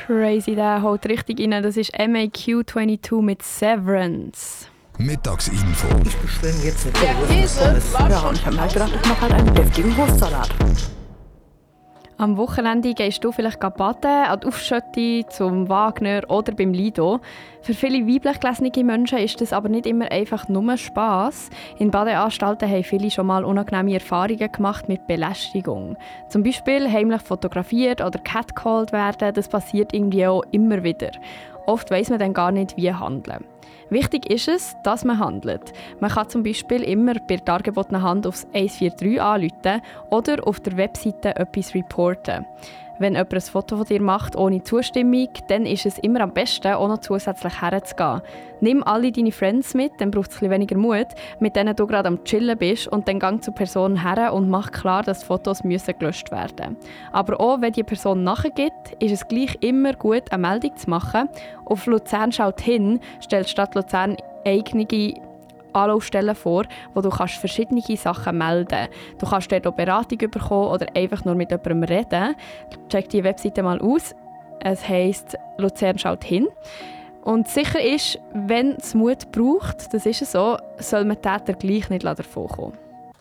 Crazy, der haut richtig rein. Das ist MAQ22 mit Severance. Mittagsinfo. Ich bestelle jetzt eine Käse. Ja, und ich habe mir halt gedacht, ich mache halt einen deftigen Wurstsalat. Am Wochenende gehst du vielleicht baden, an die Aufschötti, zum Wagner oder beim Lido. Für viele weiblich gelesene Menschen ist das aber nicht immer einfach nur Spass. In Badeanstalten haben viele schon mal unangenehme Erfahrungen gemacht mit Belästigung. Zum Beispiel heimlich fotografiert oder catcalled werden, das passiert irgendwie auch immer wieder. Oft weiss man dann gar nicht, wie handeln. Wichtig ist es, dass man handelt. Man kann zum Beispiel immer bei der dargebotenen Hand aufs 143 anrufen oder auf der Webseite etwas reporten. Wenn jemand ein Foto von dir macht ohne Zustimmung, dann ist es immer am besten, auch noch zusätzlich herzugehen. Nimm alle deine Friends mit, dann braucht es ein bisschen weniger Mut, mit denen du gerade am Chillen bist, und dann gang zur Person her und mach klar, dass Fotos gelöscht werden müssen. Aber auch wenn die Person nachgibt, ist es gleich immer gut, eine Meldung zu machen. Auf Luzern schaut hin, stellt die Stadt Luzern eigene Anlaufstellen vor, wo du verschiedene Sachen melden kannst. Du kannst dort auch Beratung bekommen oder einfach nur mit jemandem reden. Check die Webseite mal aus. Es heisst «Luzern schaut hin». Und sicher ist, wenn es Mut braucht, das ist es so, soll man Täter gleich nicht davon kommen.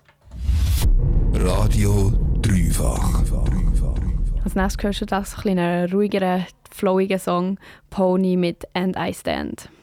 Radio Dreifach. Als nächstes hörst du das einen ruhigeren, flowigen Song «Pony» mit «And I Stand».